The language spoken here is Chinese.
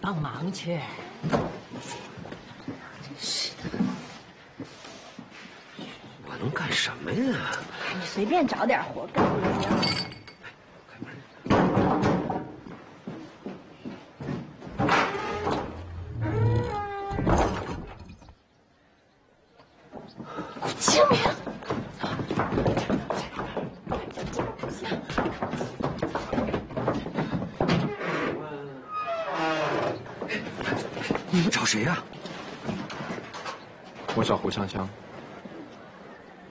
帮忙去。 真是的， 我能干什么呀？ 你随便找点活干不行。清明。 你们找谁呀？ 我找胡香香。